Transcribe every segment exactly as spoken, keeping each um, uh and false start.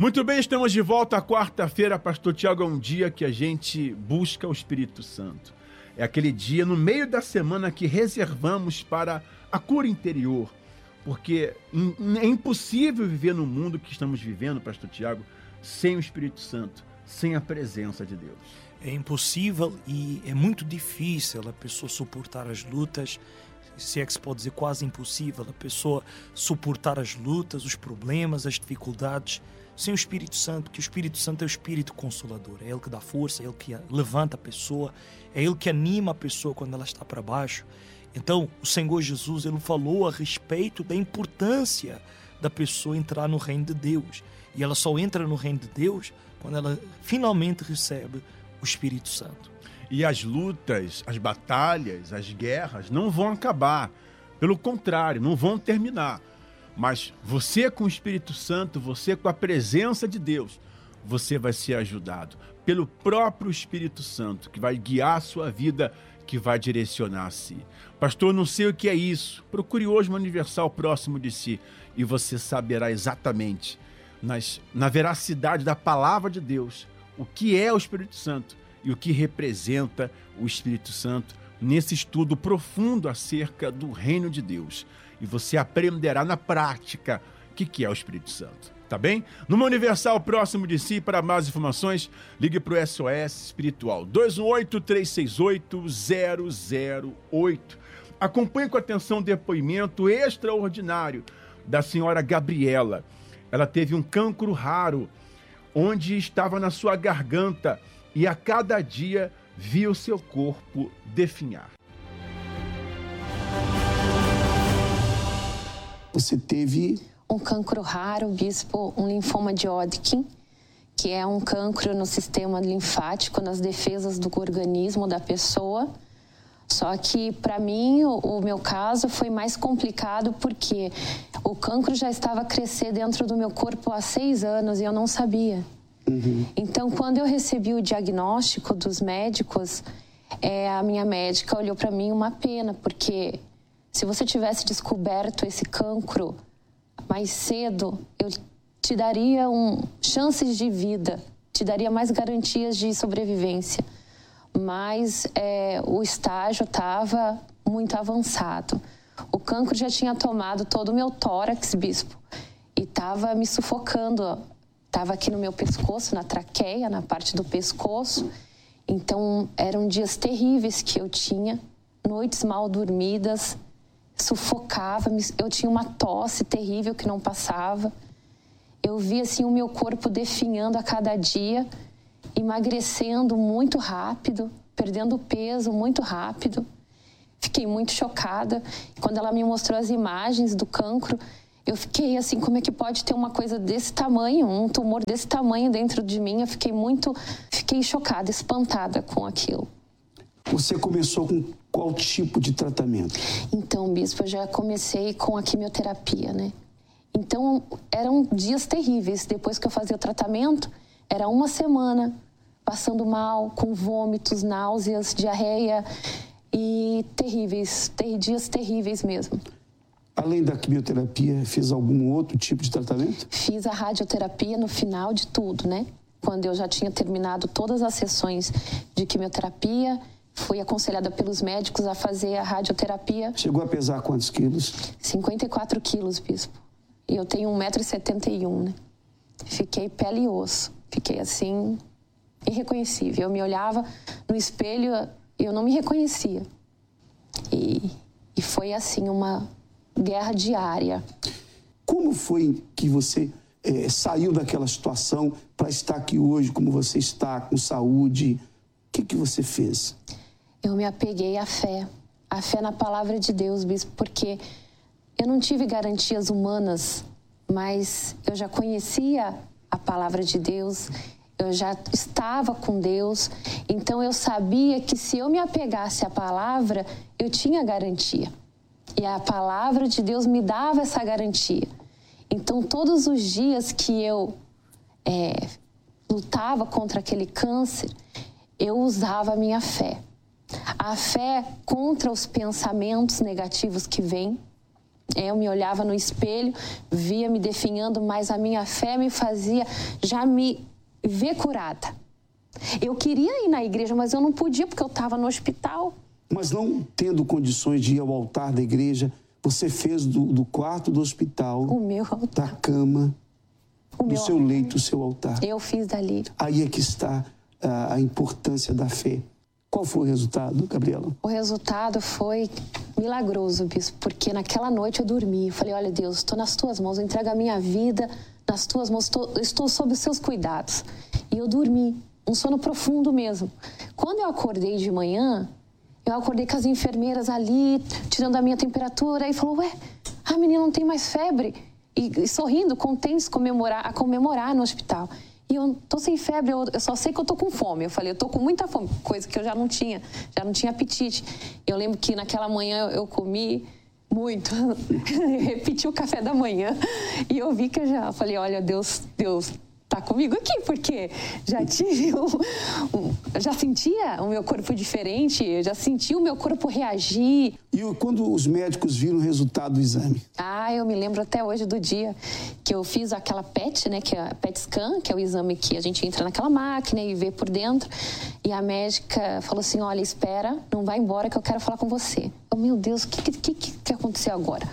Muito bem, estamos de volta à quarta-feira. Pastor Tiago, é um dia que a gente busca o Espírito Santo. É aquele dia no meio da semana que reservamos para a cura interior. Porque é impossível viver no mundo que estamos vivendo, Pastor Tiago, sem o Espírito Santo, sem a presença de Deus. É impossível e é muito difícil a pessoa suportar as lutas, se é que se pode dizer quase impossível, a pessoa suportar as lutas, os problemas, as dificuldades, sem o Espírito Santo, que o Espírito Santo é o Espírito Consolador, é Ele que dá força, é Ele que levanta a pessoa, é Ele que anima a pessoa quando ela está para baixo. Então, o Senhor Jesus, Ele falou a respeito da importância da pessoa entrar no reino de Deus. E ela só entra no reino de Deus quando ela finalmente recebe o Espírito Santo. E as lutas, as batalhas, as guerras não vão acabar. Pelo contrário, não vão terminar. Mas você com o Espírito Santo, você com a presença de Deus, você vai ser ajudado pelo próprio Espírito Santo, que vai guiar a sua vida, que vai direcionar a si. Pastor, não sei o que é isso. Procure hoje uma Universal próximo de si e você saberá exatamente, nas, na veracidade da palavra de Deus, o que é o Espírito Santo e o que representa o Espírito Santo nesse estudo profundo acerca do reino de Deus. E você aprenderá na prática o que, que é o Espírito Santo. Tá bem? Numa Universal próximo de si, para mais informações, ligue para o S O S Espiritual dois um oito, três seis oito, zero zero oito. Acompanhe com atenção o depoimento extraordinário da senhora Gabriela. Ela teve um cancro raro, onde estava na sua garganta, e a cada dia via o seu corpo definhar. Você teve um cancro raro, bispo, um linfoma de Hodgkin, que é um cancro no sistema linfático, nas defesas do organismo da pessoa. Só que, para mim, o, o meu caso foi mais complicado porque o cancro já estava a crescer dentro do meu corpo há seis anos e eu não sabia. Uhum. Então, quando eu recebi o diagnóstico dos médicos, é, a minha médica olhou para mim uma pena, porque se você tivesse descoberto esse cancro mais cedo, eu te daria um, chances de vida, te daria mais garantias de sobrevivência. Mas é, o estágio estava muito avançado. O cancro já tinha tomado todo o meu tórax, bispo, e estava me sufocando. Estava aqui no meu pescoço, na traqueia, na parte do pescoço. Então, eram dias terríveis que eu tinha, noites mal dormidas, sufocava, eu tinha uma tosse terrível que não passava. Eu via assim o meu corpo definhando a cada dia, emagrecendo muito rápido, perdendo peso muito rápido. Fiquei muito chocada. Quando ela me mostrou as imagens do cancro, eu fiquei assim, como é que pode ter uma coisa desse tamanho, um tumor desse tamanho dentro de mim? Eu fiquei muito, fiquei chocada, espantada com aquilo. Você começou com qual tipo de tratamento? Então, bispo, eu já comecei com a quimioterapia, né? Então, eram dias terríveis. Depois que eu fazia o tratamento, era uma semana passando mal, com vômitos, náuseas, diarreia e terríveis, ter, dias terríveis mesmo. Além da quimioterapia, fez algum outro tipo de tratamento? Fiz a radioterapia no final de tudo, né? Quando eu já tinha terminado todas as sessões de quimioterapia, fui aconselhada pelos médicos a fazer a radioterapia. Chegou a pesar quantos quilos? cinquenta e quatro quilos, bispo. E eu tenho um metro e setenta e um, né? Fiquei pele e osso. Fiquei assim, irreconhecível. Eu me olhava no espelho e eu não me reconhecia. E, e foi assim uma guerra diária. Como foi que você é, saiu daquela situação para estar aqui hoje, como você está, com saúde? O que, que você fez? Eu me apeguei à fé, à fé na palavra de Deus, bispo, porque eu não tive garantias humanas, mas eu já conhecia a palavra de Deus, eu já estava com Deus, então eu sabia que se eu me apegasse à palavra, eu tinha garantia. E a palavra de Deus me dava essa garantia. Então, todos os dias que eu é, lutava contra aquele câncer, eu usava a minha fé. A fé contra os pensamentos negativos que vêm. Eu me olhava no espelho, via me definhando, mas a minha fé me fazia já me ver curada. Eu queria ir na igreja, mas eu não podia porque eu estava no hospital. Mas não tendo condições de ir ao altar da igreja, você fez do, do quarto do hospital, o meu altar, da cama, o do meu seu altar. leito, o seu altar. Eu fiz dali. Aí é que está a, a importância da fé. Qual foi o resultado, Gabriela? O resultado foi milagroso, bispo, porque naquela noite eu dormi. Eu falei, olha, Deus, estou nas tuas mãos, eu entrego a minha vida nas tuas mãos, estou, estou sob os seus cuidados. E eu dormi, um sono profundo mesmo. Quando eu acordei de manhã, eu acordei com as enfermeiras ali, tirando a minha temperatura, e falou, ué, a menina não tem mais febre. E, e sorrindo, contentes comemorar, a comemorar no hospital. E eu tô sem febre, eu, eu só sei que eu tô com fome. Eu falei, eu tô com muita fome, coisa que eu já não tinha, já não tinha apetite. Eu lembro que naquela manhã eu, eu comi muito, eu repeti o café da manhã e eu vi que eu já falei, olha, Deus, Deus tá comigo aqui, porque já tive um, um, já sentia o meu corpo diferente, eu já senti o meu corpo reagir. E quando os médicos viram o resultado do exame? Ah, eu me lembro até hoje do dia que eu fiz aquela P E T, né, que é a P E T scan, que é o exame que a gente entra naquela máquina e vê por dentro. E a médica falou assim, olha, espera, não vai embora que eu quero falar com você. Eu, meu Deus, o que, que, que, que aconteceu agora?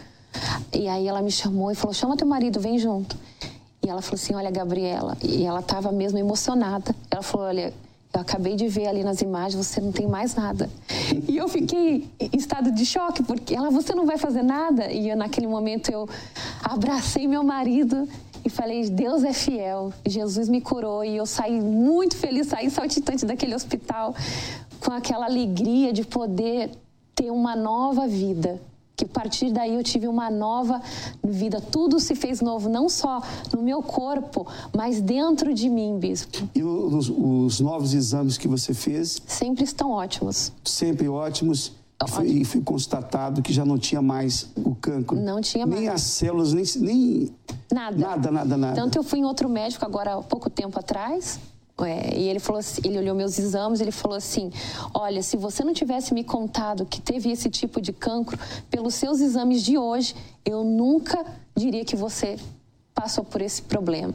E aí ela me chamou e falou, chama teu marido, vem junto. E ela falou assim, olha, Gabriela, e ela estava mesmo emocionada. Ela falou, olha, eu acabei de ver ali nas imagens, você não tem mais nada. E eu fiquei em estado de choque, porque ela, você não vai fazer nada? E eu, naquele momento eu abracei meu marido e falei, Deus é fiel, Jesus me curou. E eu saí muito feliz, saí saltitante daquele hospital com aquela alegria de poder ter uma nova vida. Que a partir daí eu tive uma nova vida. Tudo se fez novo, não só no meu corpo, mas dentro de mim, bispo. E os, os novos exames que você fez? Sempre estão ótimos. Sempre ótimos. E foi, e foi constatado que já não tinha mais o cancro. Não tinha mais. Nem as células, nem... nem... Nada. Nada, nada, nada. Tanto eu fui em outro médico agora há pouco tempo atrás... É, e ele falou assim, ele olhou meus exames, ele falou assim, olha, se você não tivesse me contado que teve esse tipo de cancro, pelos seus exames de hoje, eu nunca diria que você passou por esse problema.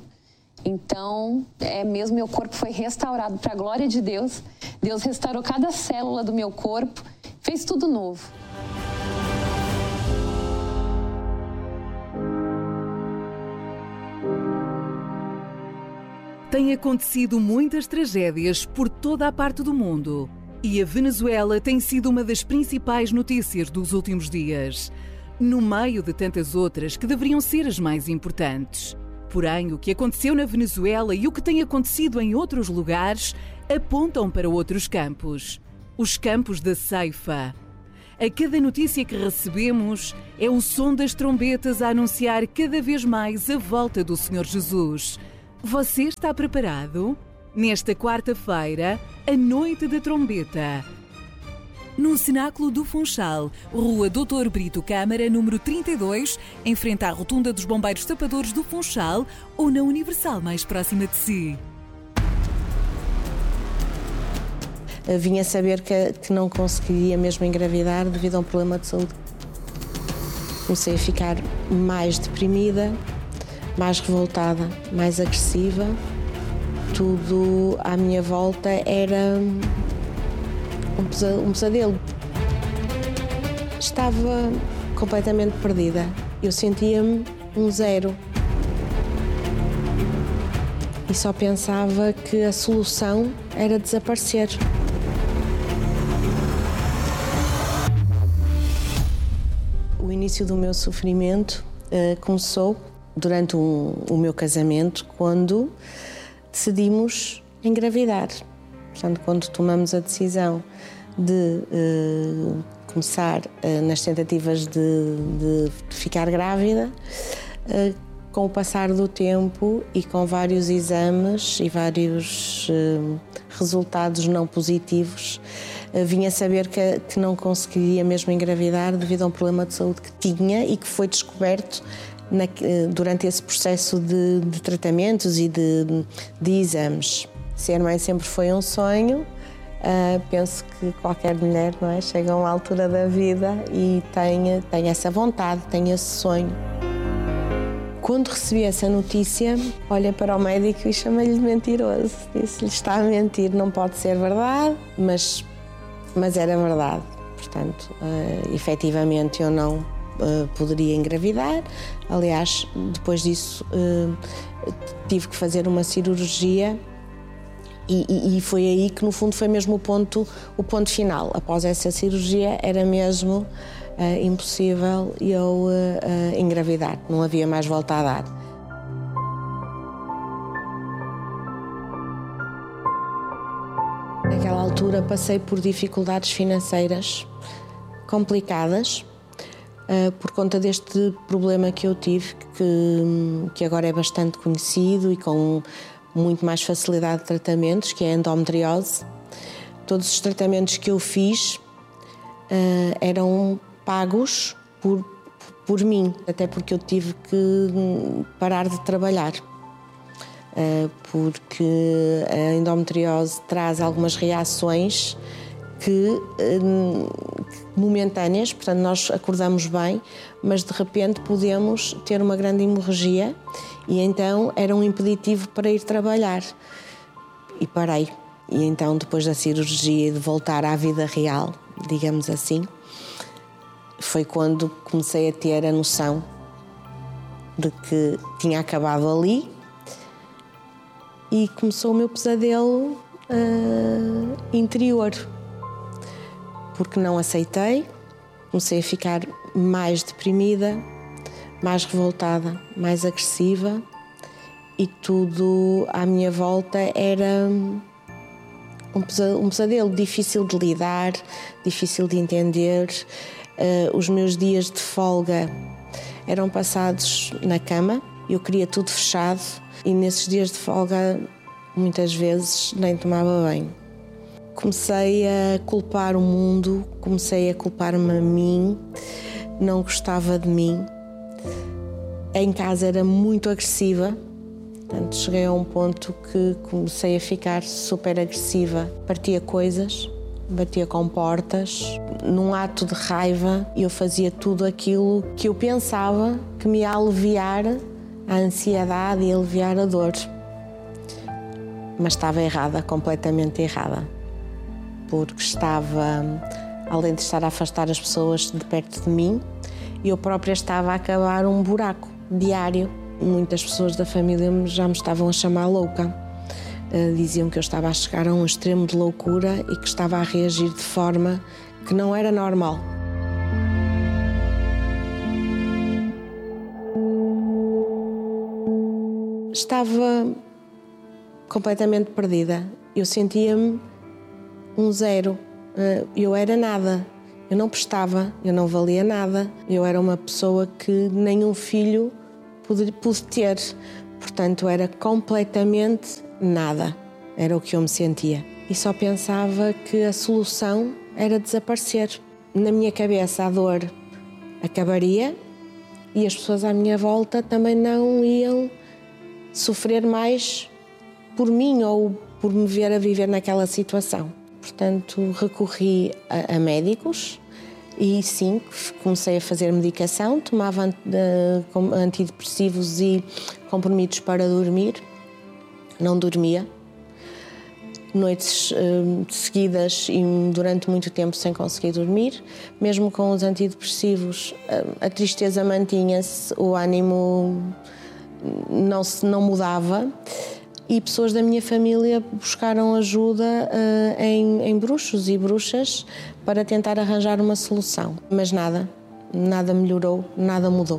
Então, é mesmo, meu corpo foi restaurado para a glória de Deus. Deus restaurou cada célula do meu corpo, fez tudo novo. Têm acontecido muitas tragédias por toda a parte do mundo e a Venezuela tem sido uma das principais notícias dos últimos dias, no meio de tantas outras que deveriam ser as mais importantes. Porém, o que aconteceu na Venezuela e o que tem acontecido em outros lugares apontam para outros campos, os campos da ceifa. A cada notícia que recebemos é o som das trombetas a anunciar cada vez mais a volta do Senhor Jesus. Você está preparado? Nesta quarta-feira, a Noite da Trombeta. No Cenáculo do Funchal, Rua doutor Brito Câmara, número trinta e dois, em frente à Rotunda dos Bombeiros Tapadores do Funchal ou na Universal mais próxima de si. Vinha saber que, que não conseguiria mesmo engravidar devido a um problema de saúde. Comecei a ficar mais deprimida, mais revoltada, mais agressiva. Tudo à minha volta era um pesadelo. Estava completamente perdida. Eu sentia-me um zero. E só pensava que a solução era desaparecer. O início do meu sofrimento uh, começou durante um, o meu casamento, quando decidimos engravidar. Portanto, quando tomamos a decisão de uh, começar uh, nas tentativas de, de ficar grávida, uh, com o passar do tempo e com vários exames e vários uh, resultados não positivos, uh, vinha saber que, que não conseguiria mesmo engravidar devido a um problema de saúde que tinha e que foi descoberto Na, durante esse processo de, de tratamentos e de, de exames. Ser mãe sempre foi um sonho, Uh, penso que qualquer mulher, não é, chega a uma altura da vida e tem, tem essa vontade, tem esse sonho. Quando recebi essa notícia, olhei para o médico e chamei-lhe de mentiroso. Disse-lhe: está a mentir, não pode ser verdade, mas, mas era verdade. Portanto, uh, efetivamente eu não uh, poderia engravidar. Aliás, depois disso uh, tive que fazer uma cirurgia e, e, e foi aí que no fundo foi mesmo o ponto, o ponto final. Após essa cirurgia era mesmo Uh, impossível eu uh, uh, engravidar, não havia mais volta a dar. Naquela altura passei por dificuldades financeiras complicadas uh, por conta deste problema que eu tive, que, que agora é bastante conhecido e com muito mais facilidade de tratamentos, que é a endometriose. Todos os tratamentos que eu fiz uh, eram pagos por, por mim, até porque eu tive que parar de trabalhar, porque a endometriose traz algumas reações que, momentâneas, portanto nós acordamos bem, mas de repente podemos ter uma grande hemorragia e então era um impeditivo para ir trabalhar. E parei. E então depois da cirurgia e de voltar à vida real, digamos assim, foi quando comecei a ter a noção de que tinha acabado ali e começou o meu pesadelo uh, interior, porque não aceitei, comecei a ficar mais deprimida, mais revoltada, mais agressiva e tudo à minha volta era um pesadelo difícil de lidar, difícil de entender. Uh, os meus dias de folga eram passados na cama, eu queria tudo fechado e nesses dias de folga muitas vezes nem tomava banho. Comecei a culpar o mundo, comecei a culpar-me a mim, não gostava de mim. Em casa era muito agressiva, portanto cheguei a um ponto que comecei a ficar super agressiva, partia coisas, batia com portas. Num ato de raiva, eu fazia tudo aquilo que eu pensava que me ia aliviar a ansiedade e aliviar a dor. Mas estava errada, completamente errada. Porque estava, além de estar a afastar as pessoas de perto de mim, eu própria estava a cavar um buraco diário. Muitas pessoas da família já me estavam a chamar louca. Diziam que eu estava a chegar a um extremo de loucura e que estava a reagir de forma que não era normal. Estava completamente perdida. Eu sentia-me um zero. Eu era nada. Eu não prestava, eu não valia nada. Eu era uma pessoa que nenhum filho pude, pude ter. Portanto, era completamente nada. Era o que eu me sentia. E só pensava que a solução era desaparecer. Na minha cabeça a dor acabaria e as pessoas à minha volta também não iam sofrer mais por mim ou por me ver a viver naquela situação. Portanto, recorri a, a médicos e sim, comecei a fazer medicação, tomava antidepressivos e comprimidos para dormir. Não dormia. Noites uh, seguidas e durante muito tempo sem conseguir dormir. Mesmo com os antidepressivos, uh, a tristeza mantinha-se, o ânimo não, se, não mudava. E pessoas da minha família buscaram ajuda uh, em, em bruxos e bruxas para tentar arranjar uma solução. Mas nada, nada melhorou, nada mudou.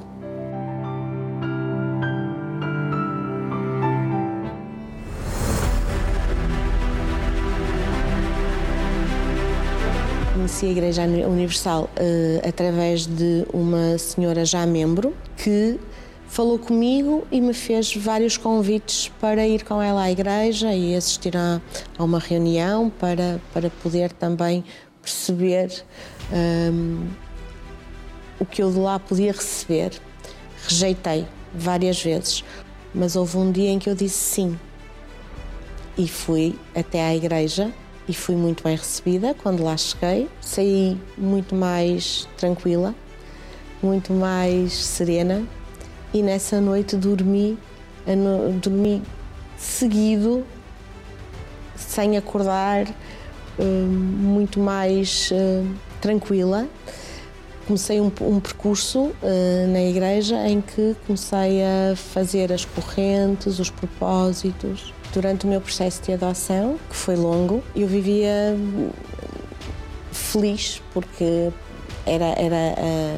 Conheci a Igreja Universal uh, através de uma senhora já membro que falou comigo e me fez vários convites para ir com ela à igreja e assistir a, a uma reunião para, para poder também perceber um, o que eu de lá podia receber. Rejeitei várias vezes, mas houve um dia em que eu disse sim e fui até à igreja e fui muito bem recebida quando lá cheguei. Saí muito mais tranquila, muito mais serena, e nessa noite dormi, dormi seguido, sem acordar, muito mais tranquila. Comecei um, um percurso na igreja em que comecei a fazer as correntes, os propósitos. Durante o meu processo de adoção, que foi longo, eu vivia feliz porque era, era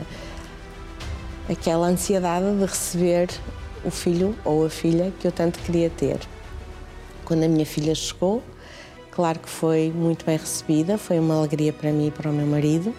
a, aquela ansiedade de receber o filho ou a filha que eu tanto queria ter. Quando a minha filha chegou, claro que foi muito bem recebida, foi uma alegria para mim e para o meu marido,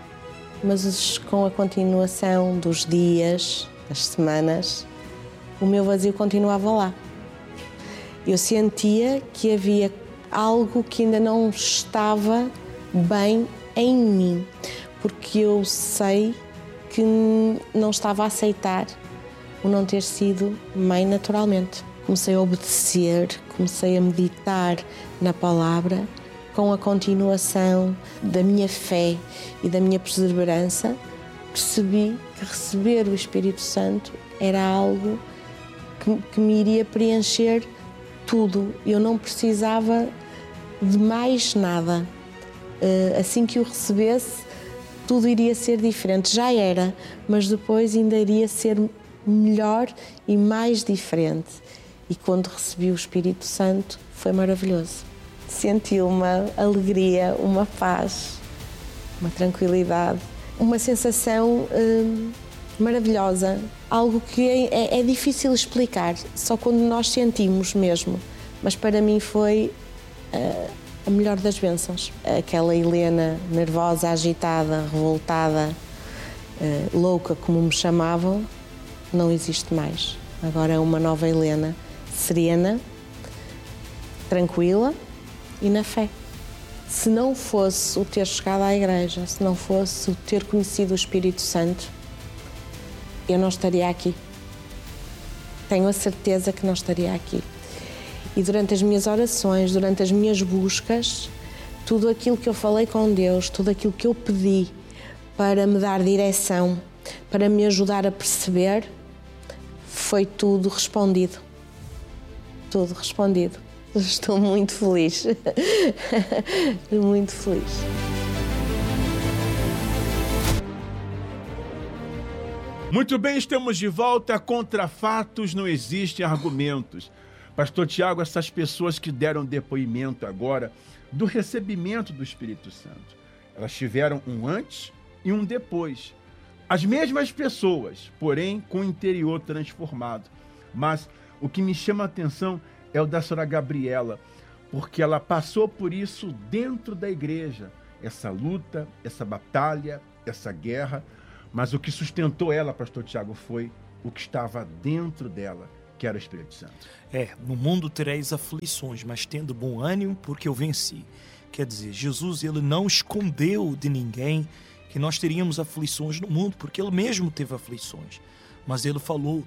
mas com a continuação dos dias, das semanas, o meu vazio continuava lá. Eu sentia que havia algo que ainda não estava bem em mim, porque eu sei que não estava a aceitar o não ter sido mãe naturalmente. Comecei a obedecer, comecei a meditar na palavra, com a continuação da minha fé e da minha perseverança, percebi que receber o Espírito Santo era algo que, que me iria preencher tudo. Eu não precisava de mais nada. Assim que o recebesse, tudo iria ser diferente. Já era, mas depois ainda iria ser melhor e mais diferente. E quando recebi o Espírito Santo, foi maravilhoso. Senti uma alegria, uma paz, uma tranquilidade, uma sensação hum, maravilhosa. Algo que é, é difícil explicar, só quando nós sentimos mesmo. Mas para mim foi uh, a melhor das bênçãos. Aquela Helena nervosa, agitada, revoltada, uh, louca, como me chamavam, não existe mais. Agora é uma nova Helena, serena, tranquila e na fé. Se não fosse o ter chegado à igreja, se não fosse o ter conhecido o Espírito Santo, eu não estaria aqui. Tenho a certeza que não estaria aqui. E durante as minhas orações, durante as minhas buscas, tudo aquilo que eu falei com Deus, tudo aquilo que eu pedi para me dar direção, para me ajudar a perceber, foi tudo respondido. Tudo respondido. Estou muito feliz. Muito feliz. Muito bem, estamos de volta. Contra fatos não existem argumentos. Pastor Tiago, essas pessoas que deram depoimento agora do recebimento do Espírito Santo, elas tiveram um antes e um depois. As mesmas pessoas, porém com o interior transformado. Mas o que me chama a atenção é o da senhora Gabriela, porque ela passou por isso dentro da igreja. Essa luta, essa batalha, essa guerra. Mas o que sustentou ela, pastor Tiago, foi o que estava dentro dela, que era o Espírito Santo. É, no mundo tereis aflições, mas tendo bom ânimo, porque eu venci. Quer dizer, Jesus, ele não escondeu de ninguém que nós teríamos aflições no mundo, porque ele mesmo teve aflições. Mas ele falou